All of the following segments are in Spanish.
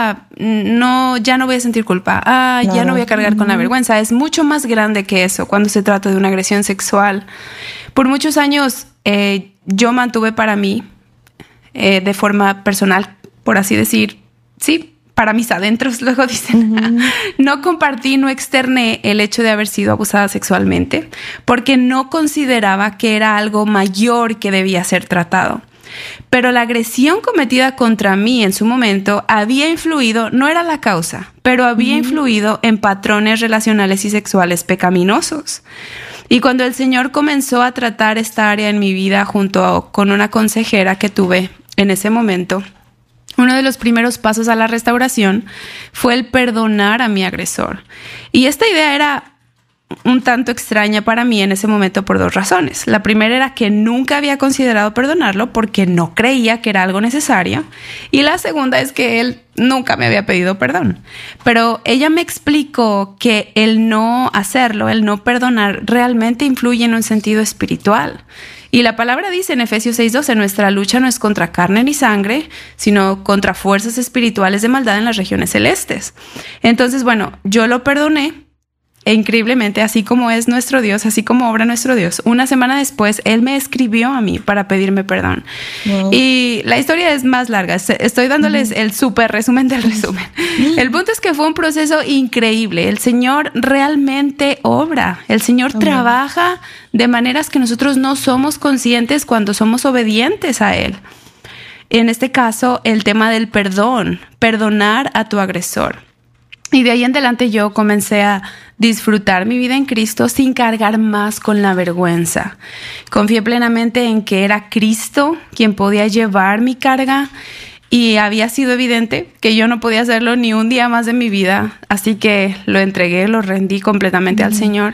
ya no voy a sentir culpa, claro, ya no voy a cargar con la vergüenza. Es mucho más grande que eso cuando se trata de una agresión sexual. Por muchos años yo mantuve para mí, de forma personal, por así decir, sí, para mis adentros, luego dicen, no compartí, no externé el hecho de haber sido abusada sexualmente, porque no consideraba que era algo mayor que debía ser tratado. Pero la agresión cometida contra mí en su momento había influido, no era la causa, pero había influido en patrones relacionales y sexuales pecaminosos. Y cuando el Señor comenzó a tratar esta área en mi vida junto con una consejera que tuve en ese momento, uno de los primeros pasos a la restauración fue el perdonar a mi agresor. Y esta idea era un tanto extraña para mí en ese momento por dos razones. La primera era que nunca había considerado perdonarlo porque no creía que era algo necesario. Y la segunda es que él nunca me había pedido perdón. Pero ella me explicó que el no hacerlo, el no perdonar, realmente influye en un sentido espiritual. Y la palabra dice en Efesios 6:12, nuestra lucha no es contra carne ni sangre, sino contra fuerzas espirituales de maldad en las regiones celestes. Entonces, bueno, yo lo perdoné. E increíblemente, así como es nuestro Dios, así como obra nuestro Dios, una semana después, Él me escribió a mí para pedirme perdón. Wow. Y la historia es más larga. Estoy dándoles el súper resumen del resumen. El punto es que fue un proceso increíble. El Señor realmente obra. El Señor trabaja de maneras que nosotros no somos conscientes cuando somos obedientes a Él. En este caso, el tema del perdón, perdonar a tu agresor. Y de ahí en adelante yo comencé a disfrutar mi vida en Cristo sin cargar más con la vergüenza. Confié plenamente en que era Cristo quien podía llevar mi carga y había sido evidente que yo no podía hacerlo ni un día más de mi vida. Así que lo entregué, lo rendí completamente al Señor.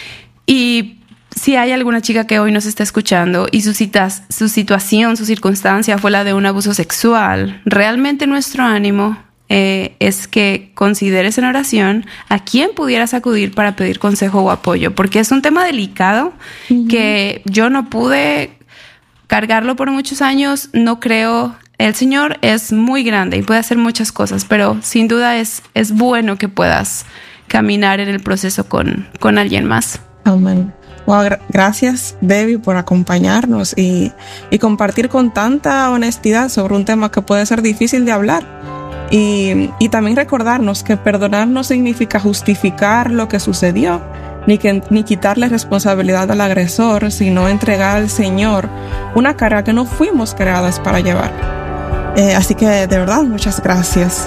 Y si hay alguna chica que hoy nos está escuchando y su situación, su circunstancia fue la de un abuso sexual, realmente nuestro ánimo es que consideres en oración a quién pudieras acudir para pedir consejo o apoyo, porque es un tema delicado que yo no pude cargarlo por muchos años, no creo. El Señor es muy grande y puede hacer muchas cosas, pero sin duda es bueno que puedas caminar en el proceso con alguien más. Amén. Wow, gracias, Debbie, por acompañarnos y compartir con tanta honestidad sobre un tema que puede ser difícil de hablar. Y también recordarnos que perdonar no significa justificar lo que sucedió, ni quitarle responsabilidad al agresor, sino entregar al Señor una carga que no fuimos creadas para llevar. Así que de verdad, muchas gracias.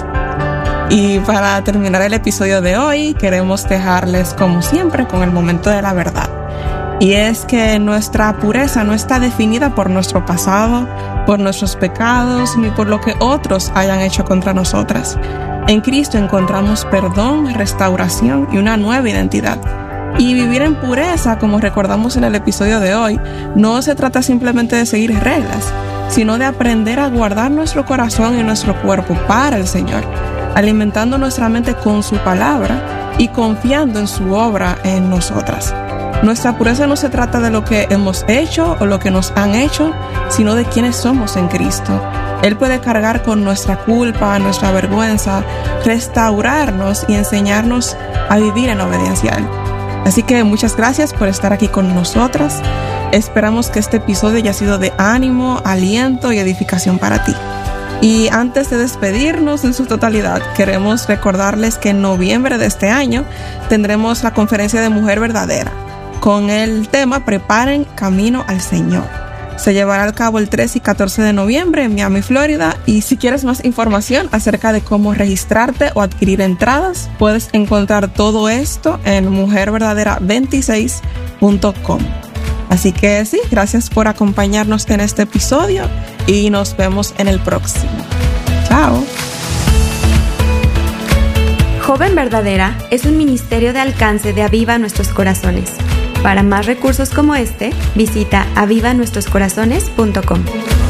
Y para terminar el episodio de hoy, queremos dejarles como siempre con el momento de la verdad. Y es que nuestra pureza no está definida por nuestro pasado, por nuestros pecados, ni por lo que otros hayan hecho contra nosotras. En Cristo encontramos perdón, restauración y una nueva identidad. Y vivir en pureza, como recordamos en el episodio de hoy, no se trata simplemente de seguir reglas, sino de aprender a guardar nuestro corazón y nuestro cuerpo para el Señor, alimentando nuestra mente con su palabra y confiando en su obra en nosotras. Nuestra pureza no se trata de lo que hemos hecho o lo que nos han hecho, sino de quiénes somos en Cristo. Él puede cargar con nuestra culpa, nuestra vergüenza, restaurarnos y enseñarnos a vivir en obediencia a Él. Así que muchas gracias por estar aquí con nosotras. Esperamos que este episodio haya sido de ánimo, aliento y edificación para ti. Y antes de despedirnos en su totalidad, queremos recordarles que en noviembre de este año tendremos la conferencia de Mujer Verdadera, con el tema Preparen Camino al Señor. Se llevará a cabo el 13 y 14 de noviembre en Miami, Florida. Y si quieres más información acerca de cómo registrarte o adquirir entradas, puedes encontrar todo esto en mujerverdadera26.com. Así que sí, gracias por acompañarnos en este episodio y nos vemos en el próximo. Chao. Joven Verdadera es un ministerio de alcance de Aviva Nuestros Corazones. Para más recursos como este, visita avivanuestroscorazones.com.